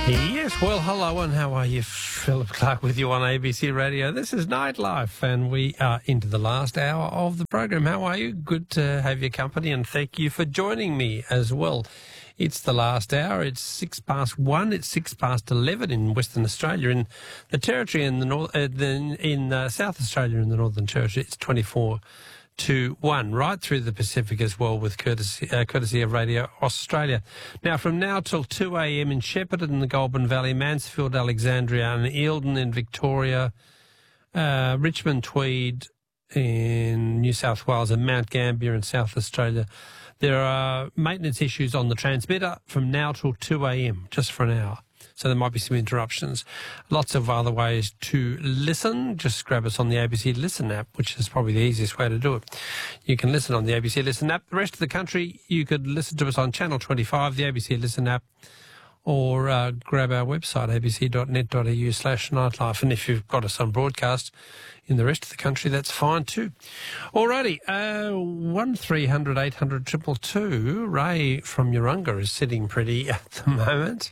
Yes, well, hello and how are you? Philip Clark with you on ABC Radio. This is Nightlife and we are into the last hour of the program. How are you? Good to have your company and thank you for joining me as well. It's the last hour. It's 1:06. It's 11 in Western Australia. In the Territory in the north, in South Australia in the Northern Territory, it's 24 to 1, right through the Pacific as well, with courtesy of Radio Australia. Now, from now till 2 a.m. in Shepparton in the Goulburn Valley, Mansfield, Alexandria and Eildon in Victoria, Richmond, Tweed in New South Wales and Mount Gambier in South Australia. There are maintenance issues on the transmitter from now till 2 a.m, just for an hour. So there might be some interruptions. Lots of other ways to listen. Just grab us on the ABC Listen app, which is probably the easiest way to do it. You can listen on the ABC Listen app. The rest of the country, you could listen to us on Channel 25, the ABC Listen app, or grab our website, abc.net.au/nightlife. And if you've got us on broadcast in the rest of the country, that's fine too. Alrighty, 1300 800 222. Ray from Urunga is sitting pretty at the moment.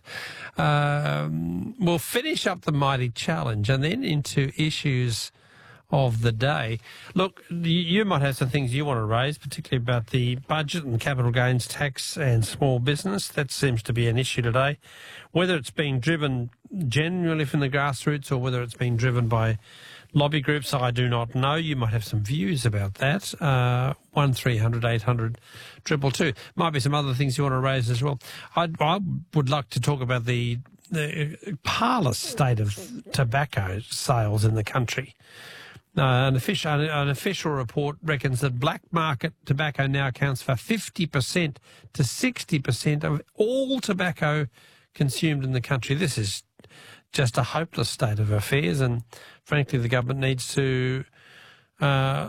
We'll finish up the Mighty Challenge and then into issues of the day. Look, you might have some things you want to raise, particularly about the budget and capital gains tax and small business. That seems to be an issue today. Whether it's being driven genuinely from the grassroots or whether it's being driven by lobby groups, I do not know. You might have some views about that. 1300 800 222. Might be some other things you want to raise as well. I would like to talk about the parlous state of tobacco sales in the country. An official report reckons that black market tobacco now accounts for 50% to 60% of all tobacco consumed in the country. This is just a hopeless state of affairs, and frankly, the government needs to look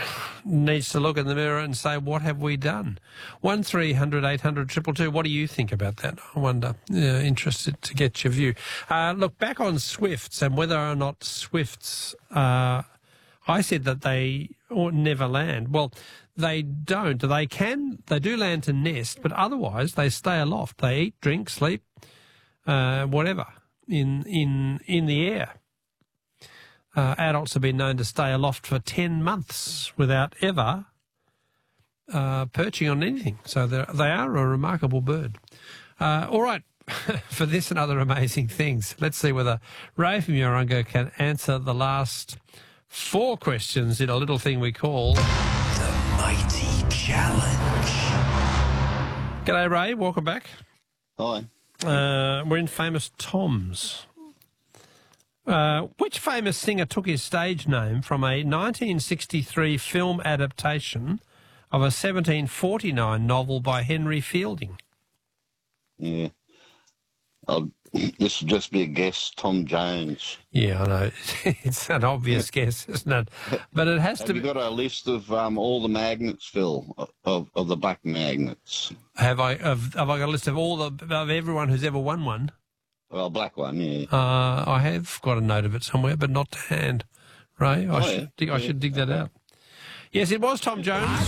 in the mirror and say, what have we done? 1300 800 222. What do you think about that? I wonder. Interested to get your view. Look, back on Swifts and whether or not Swifts. I said that they never land. Well, they don't. They do land to nest, but otherwise they stay aloft. They eat, drink, sleep, whatever in the air. Adults have been known to stay aloft for 10 months without ever perching on anything. So they are a remarkable bird. All right, for this and other amazing things, let's see whether Ray from Urunga can answer the last 4 questions in a little thing we call the Mighty Challenge. G'day, Ray. Welcome back. Hi. We're in Famous Tom's. Which famous singer took his stage name from a 1963 film adaptation of a 1749 novel by Henry Fielding? Yeah. This would just be a guess, Tom Jones. Yeah, I know. It's an obvious guess, isn't it? But it has to be. Have you got a list of all the magnets, Phil, of the black magnets? Have I got a list of of everyone who's ever won one? Well, black one, yeah. I have got a note of it somewhere, but not to hand. Ray, I should dig that out. Yes, it was Tom Jones.